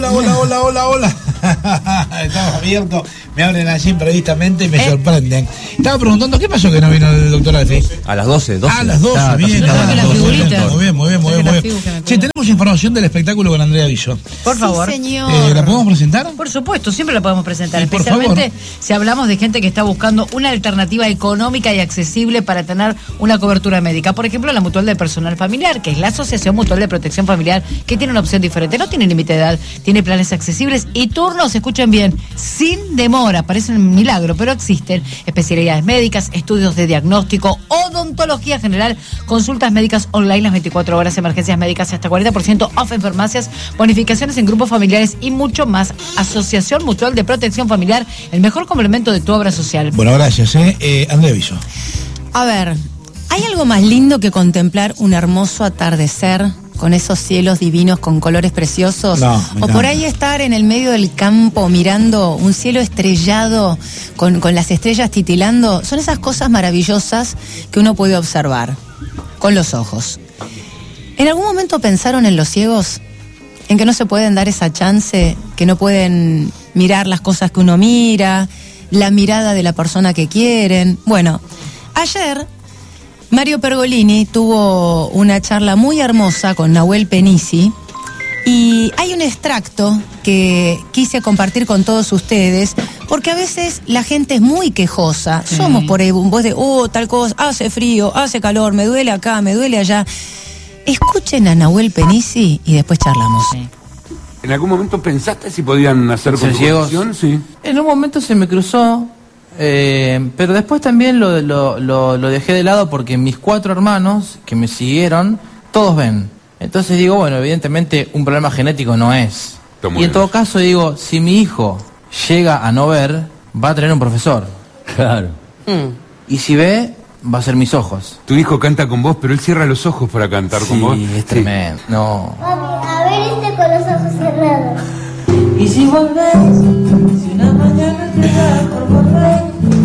hola. Estamos abiertos, me abren así imprevistamente y me sorprenden. Estaba preguntando, ¿qué pasó que no vino el doctor Alfi? A las 12. A las 12, bien. Muy bien. Che, tenemos información del espectáculo con Andrea Viso. Por favor. Sí, señor. ¿La podemos presentar? Por supuesto, siempre la podemos presentar, Sí, por especialmente favor. si hablamos de gente que está buscando una alternativa económica y accesible para tener una cobertura médica. Por ejemplo, la Mutual de Personal Familiar, que es la Asociación Mutual de Protección Familiar, que tiene una opción diferente. No tiene límite de edad, tiene planes accesibles y turnos, escuchen bien, sin demora. Parece un milagro, pero existen especialidades médicas, estudios de diagnóstico, odontología general, consultas médicas online las 24 horas, emergencias médicas hasta 40% off en farmacias, bonificaciones en grupos familiares y mucho más. Asociación Mutual de Protección Familiar, el mejor complemento de tu obra social. Bueno, gracias, Andrea Viso. A ver, ¿hay algo más lindo que contemplar un hermoso atardecer con esos cielos divinos con colores preciosos? No, o por ahí estar en el medio del campo mirando un cielo estrellado con las estrellas titilando. Son esas cosas maravillosas que uno puede observar con los ojos. ¿En algún momento pensaron en los ciegos? En que no se pueden dar esa chance, que no pueden mirar las cosas que uno mira, la mirada de la persona que quieren. Bueno, ayer Mario Pergolini tuvo una charla muy hermosa con Nahuel Penisi y hay un extracto que quise compartir con todos ustedes porque a veces la gente es muy quejosa. Somos por ahí voz de, tal cosa, hace frío, hace calor, me duele acá, me duele allá. Escuchen a Nahuel Penisi y después charlamos. ¿En algún momento pensaste si podían hacer con ciegos? Sí. En un momento se me cruzó, pero después también lo dejé de lado porque mis 4 hermanos que me siguieron, todos ven. Entonces digo, bueno, evidentemente un problema genético no es. Y en todo caso digo, si mi hijo llega a no ver, va a tener un profesor. Claro. Y si ve, va a ser mis ojos. Tu hijo canta con vos, pero él cierra los ojos para cantar con vos. Sí, es tremendo. No. Mami, a ver este con los ojos cerrados. Y si volvés, si una mañana te da por volver,